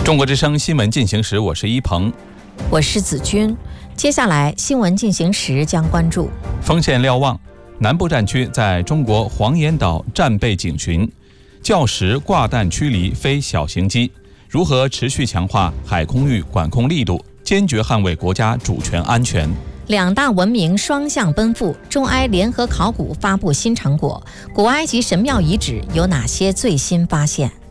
中国之声新闻进行时，我是一鹏， 我是子君。接下来新闻进行时将关注： 锋线瞭望，南部战区在中国黄岩岛战备警巡，校实挂弹驱离非小型机，如何持续强化海空域管控力度，坚决捍卫国家主权安全。 两大文明双向奔赴，中埃联合考古发布新成果，古埃及神庙遗址有哪些最新发现？